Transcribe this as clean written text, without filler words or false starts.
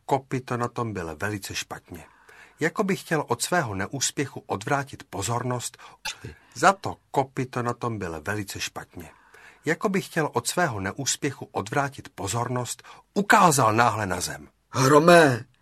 kopyto na tom byl velice špatně. Jako by chtěl od svého neúspěchu odvrátit pozornost, za to kopyto na tom byl velice špatně. Jako by chtěl od svého neúspěchu odvrátit pozornost, ukázal náhle na zem. Hromé,